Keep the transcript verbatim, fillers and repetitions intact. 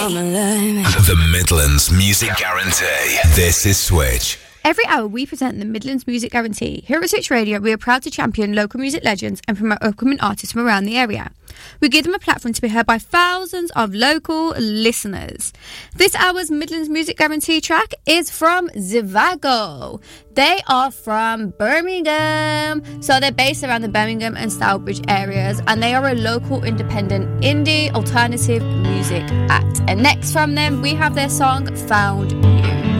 The Midlands Music Guarantee. This is Switch. Every hour we present the Midlands Music Guarantee. Here at Switch Radio, we are proud to champion local music legends and promote upcoming artists from around the area. We give them a platform to be heard by thousands of local listeners. This hour's Midlands Music Guarantee track is from Zivago. They are from Birmingham, so they're based around the Birmingham and Stourbridge areas, and they are a local independent indie alternative music act. And next from them, we have their song Found